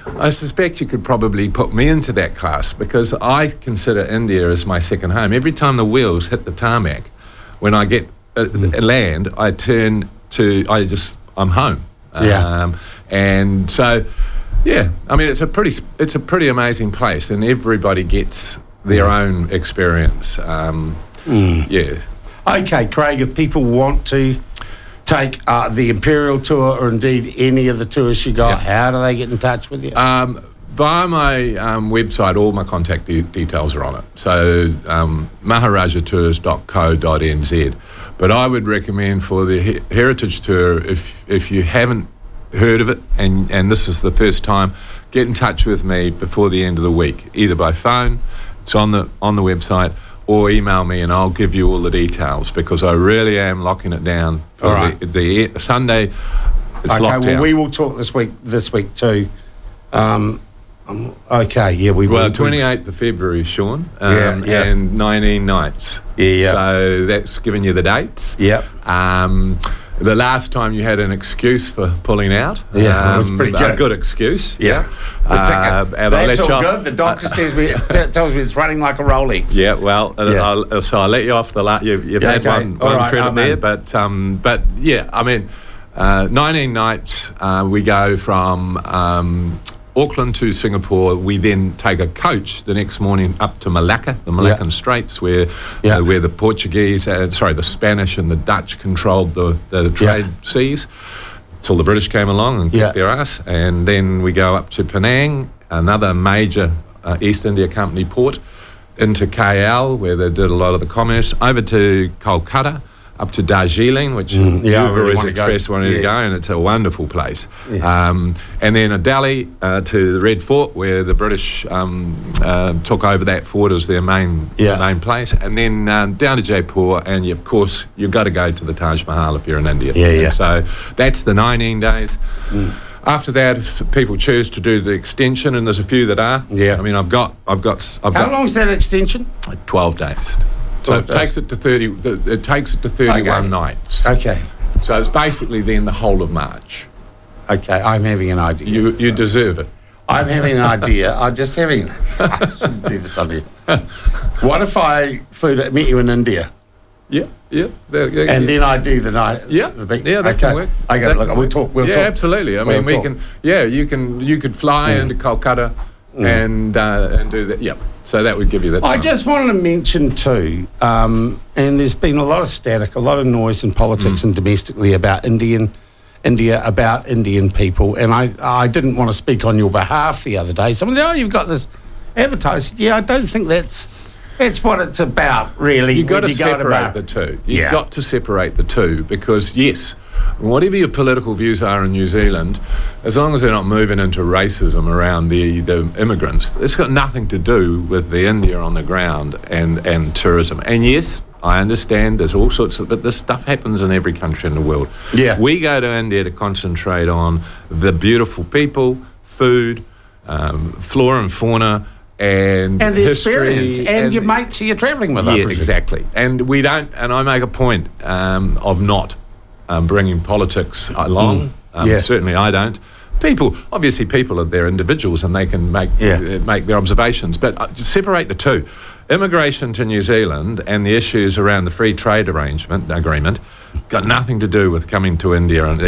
I suspect you could probably put me into that class because I consider India as my second home. Every time the wheels hit the tarmac, when I get land, I turn to, I'm home. And so, yeah, I mean, it's a pretty amazing place, and everybody gets their own experience. Yeah. Okay, Craig, if people want to take the Imperial Tour or indeed any of the tours you got, how do they get in touch with you? Via my website, all my contact details are on it. So maharajatours.co.nz. But I would recommend for the Heritage Tour, if you haven't heard of it and this is the first time, get in touch with me before the end of the week, either by phone, it's on the website, or email me and I'll give you all the details, because I really am locking it down for the Sunday. It's locked down. Well, we will talk this week too. Okay, yeah, we will. Well, 28th of February, Sean, and 19 nights. Yeah. So that's giving you the dates. Yep. The last time you had an excuse for pulling out. It was pretty good. A good excuse. Yeah. And that's all good. The doctor tells me it's running like a Rolex. Yeah, well, so I'll let you off the you've had one credit there, but yeah, I mean, 19 nights, we go from Auckland to Singapore. We then take a coach the next morning up to Malacca, the Malaccan Straits, where the Portuguese, the Spanish and the Dutch controlled the trade seas, till the British came along and kicked their ass. And then we go up to Penang, another major East India Company port, into KL, where they did a lot of the commerce, over to Kolkata, up to Darjeeling, which Uber Express wanted to go, and it's a wonderful place. Yeah. And then Delhi to the Red Fort, where the British took over that fort as their main place, and then down to Jaipur, and of course you've got to go to the Taj Mahal if you're in India. So that's the 19 days. After that, if people choose to do the extension, and there's a few that are. I mean, I've got. How long is that extension? 12 days. So it takes it to 30. It takes it to 31 nights. Okay. So it's basically then the whole of March. Okay, I'm having an idea. You deserve it. I'm having an idea. I'm just having. I shouldn't do this on here. What if I meet you in India? Yeah. And then I do the night. That can work. Okay, look, we'll talk. We'll talk. Absolutely. I mean, we can. Yeah, you could fly into Kolkata and do that. Yeah. So that would give you that time. I just wanted to mention too, and there's been a lot of static, a lot of noise in politics and domestically about India, about Indian people, and I didn't want to speak on your behalf the other day. Someone said, you've got this advertised. Yeah, I don't think that's what it's about, really. You've got to separate the two. You've got to separate the two, because, yes, whatever your political views are in New Zealand, as long as they're not moving into racism around the immigrants, it's got nothing to do with the India on the ground and tourism. And yes, I understand there's all sorts of, but this stuff happens in every country in the world. Yeah. We go to India to concentrate on the beautiful people, food, flora and fauna, and the history, experience, and your mates who you're travelling with. Yeah, exactly. And we don't, and I make a point of not bringing politics along. Certainly I don't. People are they're individuals and they can make their observations, but separate the two. Immigration to New Zealand and the issues around the free trade agreement got nothing to do with coming to India, and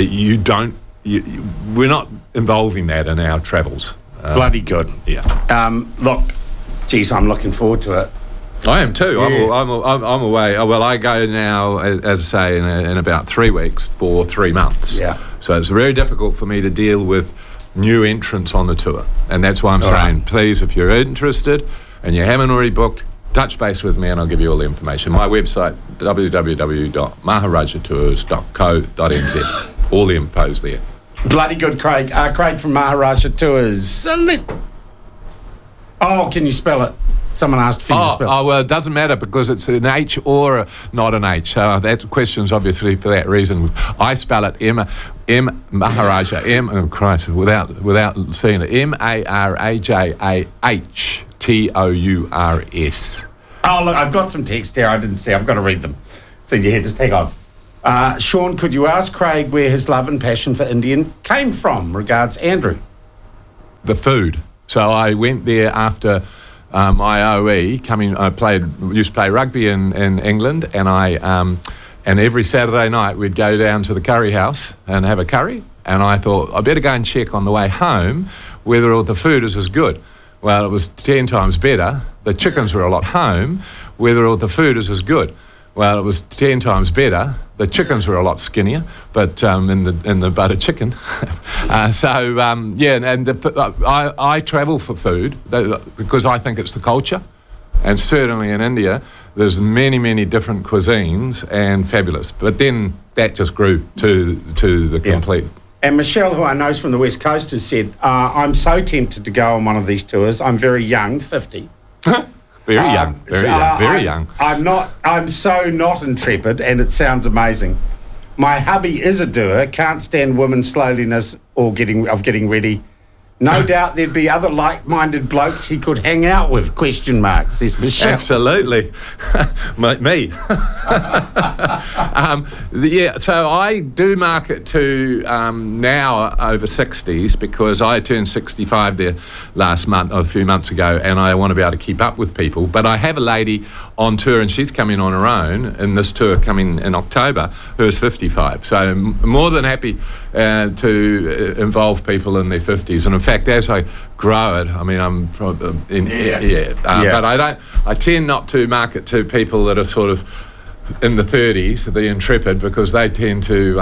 we're not involving that in our travels. Bloody good. Yeah. Look, geez, I'm looking forward to it. I am too. Yeah. I'm away. Well, I go now, as I say, in about 3 weeks for 3 months. Yeah. So it's very difficult for me to deal with new entrants on the tour, and that's why I'm saying, please, if you're interested and you haven't already booked, touch base with me and I'll give you all the information. My website, www.maharajatours.co.nz. All the info's there. Bloody good, Craig. Craig from Maharaja Tours. Can you spell it? Someone asked for you to spell. Well, it doesn't matter because it's an H or not an H. That question's obviously for that reason. I spell it M Maharaja, oh Christ, without seeing it, MARAJAHTOURS. Oh, look, I've got some text here I didn't see. I've got to read them. So yeah, just hang on. Sean, could you ask Craig where his love and passion for Indian came from? Regards, Andrew. the food. So I went there after my OE. I used to play rugby in England, and and every Saturday night we'd go down to the curry house and have a curry. And I thought, I better go and check on the way home whether all the food is as good. Well, it was 10 times better. The chickens were a lot home, whether all the food is as good. Well, it was 10 times better. The chickens were a lot skinnier, but in the butter chicken. I travel for food because I think it's the culture, and certainly in India, there's many different cuisines and fabulous. But then that just grew to the complete. And Michelle, who I know is from the West Coast, has said, "I'm so tempted to go on one of these tours. I'm very young, 50." Very young. I'm so not intrepid, and it sounds amazing. My hubby is a doer, can't stand women's slowness or getting ready. No doubt there'd be other like-minded blokes he could hang out with, ? Says Michelle. Absolutely. Me. So I do market to now over 60s because I turned 65 there a few months ago, and I want to be able to keep up with people. But I have a lady on tour, and she's coming on her own in this tour coming in October, who is 55. So I'm more than happy to involve people in their 50s. And in fact, as I grow it, I mean, I'm but I tend not to market to people that are sort of in the 30s, the intrepid, because they tend to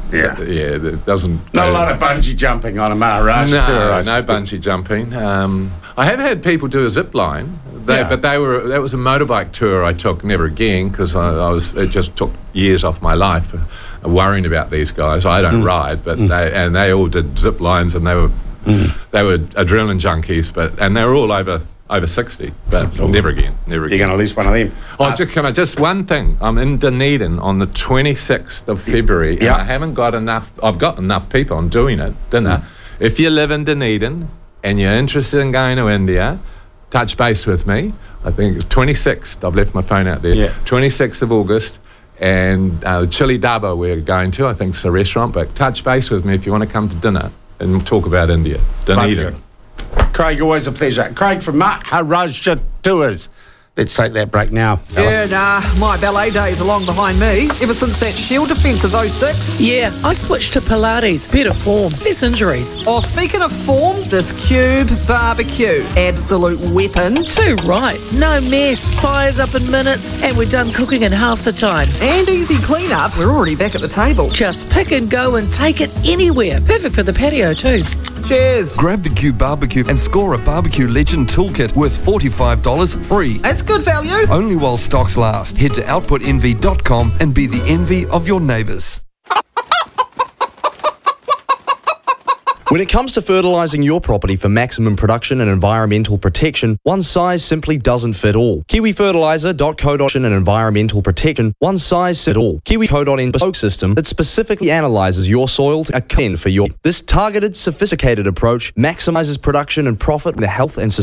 it doesn't. Not a lot of bungee jumping on a Maharashtra tour. No bungee jumping. I have had people do a zip line, but that was a motorbike tour I took. Never again, because it just took years off my life worrying about these guys. I don't ride, but they all did zip lines, and they were adrenaline junkies, and they were all over 60, but never again. You're going to lose one of them. Just one thing. I'm in Dunedin on the 26th of February, and I haven't got enough. I've got enough people. I'm doing it, dinner. If you live in Dunedin and you're interested in going to India, touch base with me. I think it's 26th. I've left my phone out there. 26th of August, and Chili Daba we're going to. I think it's a restaurant, but touch base with me if you want to come to dinner and talk about India. Dunedin. Craig, always a pleasure. Craig from Maharashtra Tours. Let's take that break now. My ballet days are long behind me. Ever since that Shield defence of 06. Yeah, I switched to Pilates. Better form, less injuries. Oh, speaking of form, this Cube barbecue. Absolute weapon. Too right. No mess. Fires up in minutes, and we're done cooking in half the time. And easy clean-up. We're already back at the table. Just pick and go and take it anywhere. Perfect for the patio too. Cheers. Grab the Cube barbecue and score a Barbecue Legend toolkit worth $45 free. That's good value. Only while stocks last. Head to outputenvy.com and be the envy of your neighbours. When it comes to fertilising your property for maximum production and environmental protection, one size simply doesn't fit all. KiwiFertiliser.co.in and environmental protection, one size fits all. KiwiCo.in bespoke system that specifically analyses your soil to account for your. This targeted, sophisticated approach maximises production and profit in the health and